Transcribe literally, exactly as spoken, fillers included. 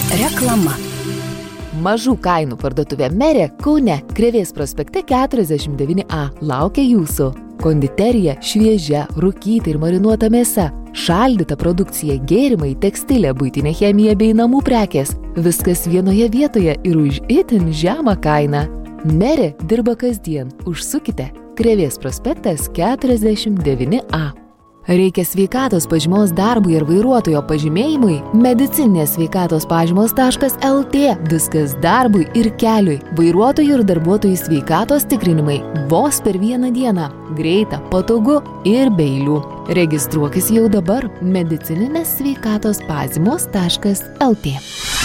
Reklama. Mažų kainų parduotuvė Merė Kaune, Krėvės prospekte keturiasdešimt devyni A laukia jūsų. Konditerija, šviežia, rūkyta ir marinuota mėsa, šaldyta produkcija, gėrimai, tekstilė, buitinė chemija bei namų prekės. Viskas vienoje vietoje ir už itin žemą kainą. Merė dirba kasdien. Užsukite. Krėvės prospektas keturiasdešimt devyni A. Reikia sveikatos pažymos darbui ir vairuotojo pažymėjimui? Medicininės sveikatos pažymos taškas el tė. Viskas darbui ir keliui. Vairuotojų ir darbuotojų sveikatos tikrinimai vos per vieną dieną. Greita, patogu ir be eilių. Registruokis jau dabar. Medicininės sveikatos pažymos taškas el tė.